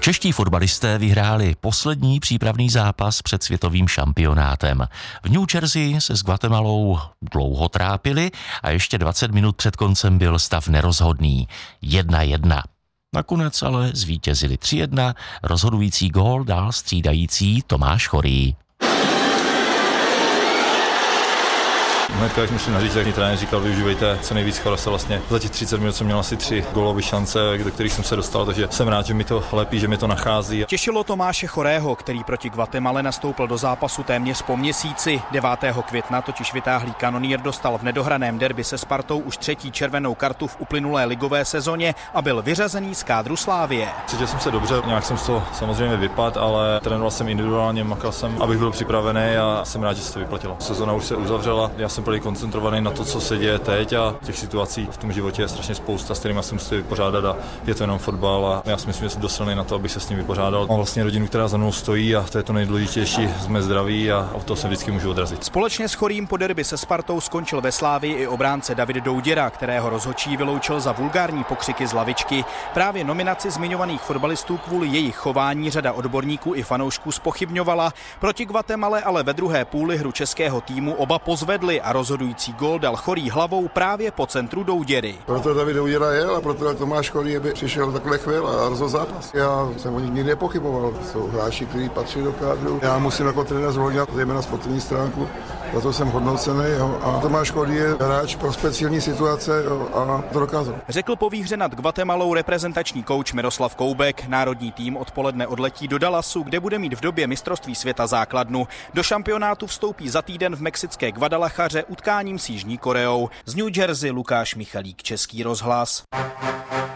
Čeští fotbalisté vyhráli poslední přípravný zápas před světovým šampionátem. V New Jersey se s Guatemalou dlouho trápili a ještě 20 minut před koncem byl stav nerozhodný 1-1. Nakonec ale zvítězili 3-1, rozhodující gól dal střídající Tomáš Chorý. Hnedka, jak jsme šli na hřiště, tak mi trenér říkal, využívejte co nejvíc Chorase. Vlastně za těch 30 minut jsem měl asi 3 gólové šance, do kterých jsem se dostal, takže jsem rád, že mi to lepí, že mi to nachází. Těšilo Tomáše Chorého, který proti Guatemale nastoupil do zápasu téměř po měsíci. 9. května totiž vytáhlý kanonýr dostal v nedohraném derby se Spartou už 3. červenou kartu v uplynulé ligové sezóně a byl vyřazený z kádru Slávie. Cítil jsem se dobře, nějak jsem z toho samozřejmě vypadl, ale trénoval jsem individuálně, makal jsem, abych byl připravený a jsem rád, že se to vyplatilo. Sezona už se uzavřela, já jsem byl koncentrovaný na to, co se děje teď a těch situací v tom životě je strašně spousta, s kterými se musí vypořádat a je to jenom fotbal a já si myslím, že jsem dost silný na to, abych se s ním vypořádal. Mám vlastně rodinu, která za mnou stojí a to je to nejdůležitější, jsme zdraví a od toho se vždycky můžu odrazit. Společně s Chorým po derby se Spartou skončil ve Slávii i obránce David Douděra, kterého rozhodčí vyloučil za vulgární pokřiky z lavičky. Právě nominaci zmiňovaných fotbalistů kvůli jejich chování řada odborníků i fanoušků zpochybňovala. Proti Guatemale ale ve druhé půli hru českého týmu oba pozvedli a rozhodující gól dal Chorý hlavou právě po centru Douděry. Proto David Douděra jel a proto Tomáš Chorý by přišel takhle chvíl a rozhodl zápas. Já jsem o nich nikdy nepochyboval. Jsou hráči, kteří patří do kádru. Já musím jako trenér zvolnit, zejména sportovní stránku. Za to jsem hodnocený. A Tomáš Chorý je hráč pro speciální situace a to dokázal. Řekl po výhře nad Guatemalou reprezentační kouč Miroslav Koubek. Národní tým odpoledne odletí do Dallasu, kde bude mít v době mistrovství světa základnu. Do šampionátu vstoupí za týden v mexické Guadalajaře utkáním s Jižní Koreou. Z New Jersey Lukáš Michalík, Český rozhlas.